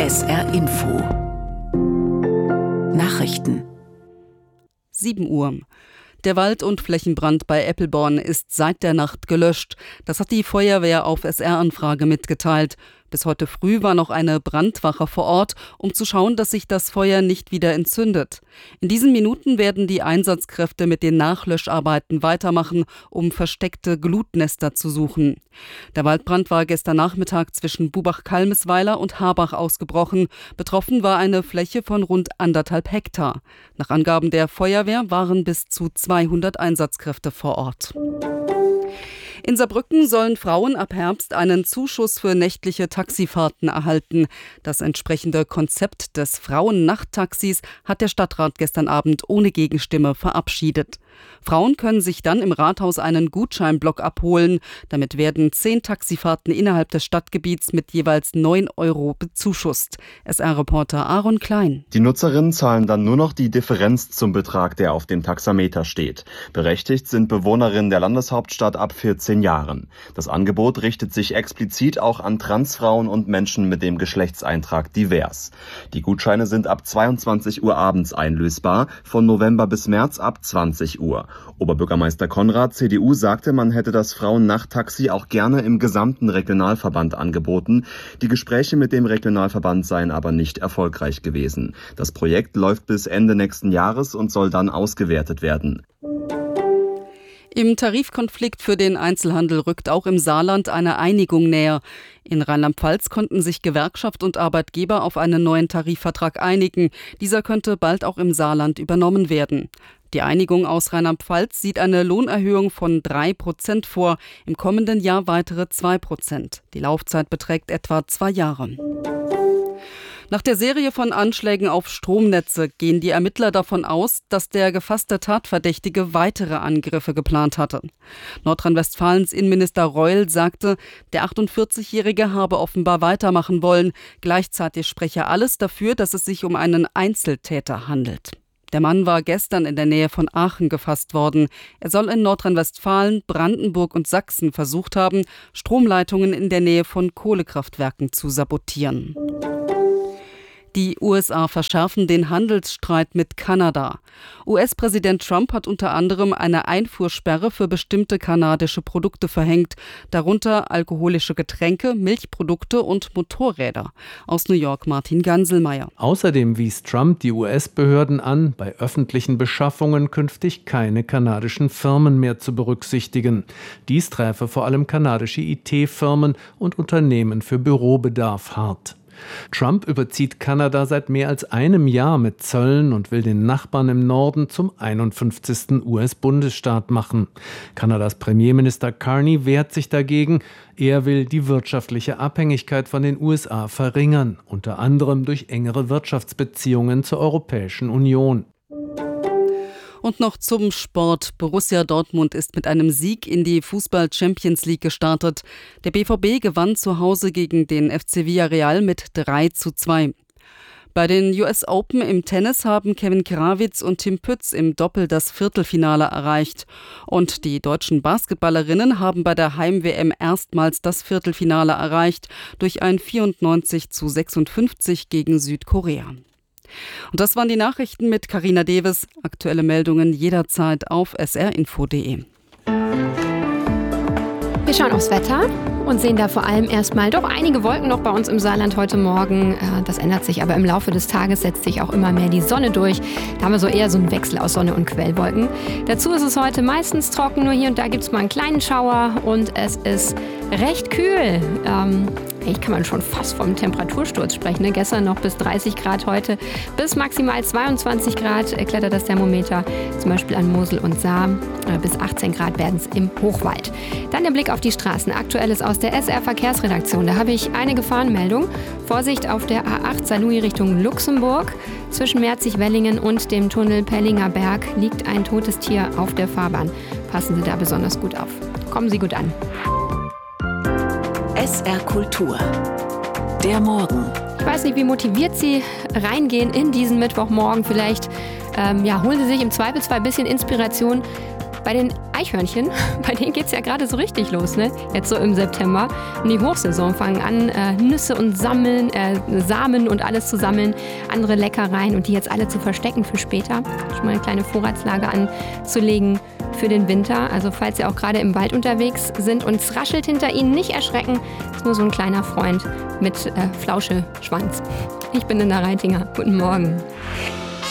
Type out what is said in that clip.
SR Info Nachrichten 7 Uhr. Der Wald- und Flächenbrand bei Eppelborn ist seit der Nacht gelöscht. Das hat die Feuerwehr auf SR-Anfrage mitgeteilt. Bis heute früh war noch eine Brandwache vor Ort, um zu schauen, dass sich das Feuer nicht wieder entzündet. In diesen Minuten werden die Einsatzkräfte mit den Nachlöscharbeiten weitermachen, um versteckte Glutnester zu suchen. Der Waldbrand war gestern Nachmittag zwischen Bubach-Kalmesweiler und Harbach ausgebrochen. Betroffen war eine Fläche von rund 1,5 Hektar. Nach Angaben der Feuerwehr waren bis zu 200 Einsatzkräfte vor Ort. In Saarbrücken sollen Frauen ab Herbst einen Zuschuss für nächtliche Taxifahrten erhalten. Das entsprechende Konzept des Frauen-Nachttaxis hat der Stadtrat gestern Abend ohne Gegenstimme verabschiedet. Frauen können sich dann im Rathaus einen Gutscheinblock abholen. Damit werden 10 Taxifahrten innerhalb des Stadtgebiets mit jeweils 9 € bezuschusst. SR-Reporter Aaron Klein. Die Nutzerinnen zahlen dann nur noch die Differenz zum Betrag, der auf dem Taxameter steht. Berechtigt sind Bewohnerinnen der Landeshauptstadt ab 14 Jahren. Das Angebot richtet sich explizit auch an Transfrauen und Menschen mit dem Geschlechtseintrag divers. Die Gutscheine sind ab 22 Uhr abends einlösbar, von November bis März ab 20 Uhr. Oberbürgermeister Konrad, CDU, sagte, man hätte das Frauen-Nachttaxi auch gerne im gesamten Regionalverband angeboten. Die Gespräche mit dem Regionalverband seien aber nicht erfolgreich gewesen. Das Projekt läuft bis Ende nächsten Jahres und soll dann ausgewertet werden. Im Tarifkonflikt für den Einzelhandel rückt auch im Saarland eine Einigung näher. In Rheinland-Pfalz konnten sich Gewerkschaft und Arbeitgeber auf einen neuen Tarifvertrag einigen. Dieser könnte bald auch im Saarland übernommen werden. Die Einigung aus Rheinland-Pfalz sieht eine Lohnerhöhung von 3% vor, im kommenden Jahr weitere 2%. Die Laufzeit beträgt etwa 2 Jahre. Nach der Serie von Anschlägen auf Stromnetze gehen die Ermittler davon aus, dass der gefasste Tatverdächtige weitere Angriffe geplant hatte. Nordrhein-Westfalens Innenminister Reul sagte, der 48-Jährige habe offenbar weitermachen wollen. Gleichzeitig spreche alles dafür, dass es sich um einen Einzeltäter handelt. Der Mann war gestern in der Nähe von Aachen gefasst worden. Er soll in Nordrhein-Westfalen, Brandenburg und Sachsen versucht haben, Stromleitungen in der Nähe von Kohlekraftwerken zu sabotieren. Die USA verschärfen den Handelsstreit mit Kanada. US-Präsident Trump hat unter anderem eine Einfuhrsperre für bestimmte kanadische Produkte verhängt, darunter alkoholische Getränke, Milchprodukte und Motorräder. Aus New York Martin Ganselmeier. Außerdem wies Trump die US-Behörden an, bei öffentlichen Beschaffungen künftig keine kanadischen Firmen mehr zu berücksichtigen. Dies träfe vor allem kanadische IT-Firmen und Unternehmen für Bürobedarf hart. Trump überzieht Kanada seit mehr als einem Jahr mit Zöllen und will den Nachbarn im Norden zum 51. US-Bundesstaat machen. Kanadas Premierminister Carney wehrt sich dagegen. Er will die wirtschaftliche Abhängigkeit von den USA verringern, unter anderem durch engere Wirtschaftsbeziehungen zur Europäischen Union. Und noch zum Sport. Borussia Dortmund ist mit einem Sieg in die Fußball-Champions League gestartet. Der BVB gewann zu Hause gegen den FC Villarreal mit 3:2. Bei den US Open im Tennis haben Kevin Krawitz und Tim Pütz im Doppel das Viertelfinale erreicht. Und die deutschen Basketballerinnen haben bei der Heim-WM erstmals das Viertelfinale erreicht durch ein 94:56 gegen Südkorea. Und das waren die Nachrichten mit Carina Deves. Aktuelle Meldungen jederzeit auf srinfo.de. Wir schauen aufs Wetter und sehen da vor allem erstmal doch einige Wolken noch bei uns im Saarland heute Morgen. Das ändert sich aber im Laufe des Tages, setzt sich auch immer mehr die Sonne durch. Da haben wir so eher so einen Wechsel aus Sonne und Quellwolken. Dazu ist es heute meistens trocken, nur hier und da gibt es mal einen kleinen Schauer und es ist recht kühl. Eigentlich kann man schon fast vom Temperatursturz sprechen. Ne? Gestern noch bis 30 Grad, heute bis maximal 22 Grad klettert das Thermometer, zum Beispiel an Mosel und Saar. Bis 18 Grad werden es im Hochwald. Dann der Blick auf die Straßen. Aktuelles aus der SR-Verkehrsredaktion. Da habe ich eine Gefahrenmeldung. Vorsicht auf der A8 Saarlouis Richtung Luxemburg. Zwischen Merzig-Wellingen und dem Tunnel Pellinger Berg liegt ein totes Tier auf der Fahrbahn. Passen Sie da besonders gut auf. Kommen Sie gut an. SR Kultur. Der Morgen. Ich weiß nicht, wie motiviert Sie reingehen in diesen Mittwochmorgen. Vielleicht holen Sie sich im Zweifelsfall ein bisschen Inspiration Bei den Eichhörnchen, bei denen geht es ja gerade so richtig los, ne? Jetzt so im September. Und die Hochsaison fangen an, Nüsse und Samen und alles zu sammeln, andere Leckereien und die jetzt alle zu verstecken für später. Schon mal eine kleine Vorratslage anzulegen für den Winter. Also falls Sie auch gerade im Wald unterwegs sind und es raschelt hinter Ihnen, nicht erschrecken. Das ist nur so ein kleiner Freund mit Flauscheschwanz. Ich bin Linda Reitinger. Guten Morgen.